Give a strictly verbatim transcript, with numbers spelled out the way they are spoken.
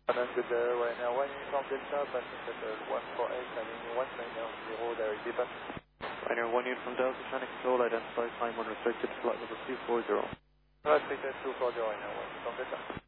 Pardon, good day, Ryanair one uniform Delta, passing shuttle one four eight, having one nine zero, direct departure. Ryanair one uniform Delta, China Control, identify climb unrestricted, flight level two four zero. Restricted two four zero, Ryanair one uniform Delta.